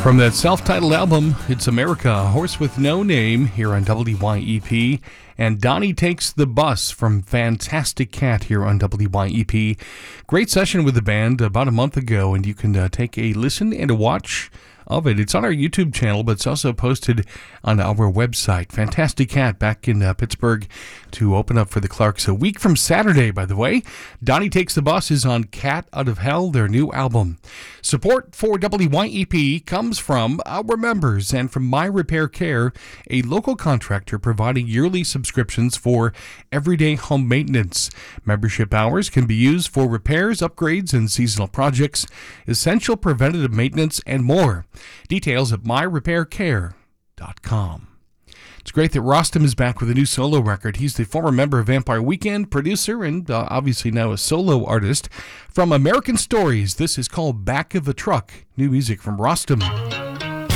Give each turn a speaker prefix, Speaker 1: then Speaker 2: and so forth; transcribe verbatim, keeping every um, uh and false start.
Speaker 1: From that self-titled album, it's America, A Horse with No Name, here on W Y E P. And Donnie Takes the Bus from Fantastic Cat here on W Y E P. Great session with the band about a month ago, and you can uh, take a listen and a watch of it. It's on our YouTube channel, but it's also posted on our website. Fantastic Cat back in uh, Pittsburgh to open up for the Clarks a week from Saturday, by the way. Donnie Takes the Bus is on Cat Out of Hell, their new album. Support for W Y E P comes from our members and from My Repair Care, a local contractor providing yearly subscriptions for everyday home maintenance. Membership hours can be used for repairs, upgrades, and seasonal projects, essential preventative maintenance, and more. Details at my repair care dot com. It's great that Rostam is back with a new solo record. He's the former member of Vampire Weekend, producer, and uh, obviously now a solo artist. From American Stories, this is called Back of a Truck. New music from Rostam.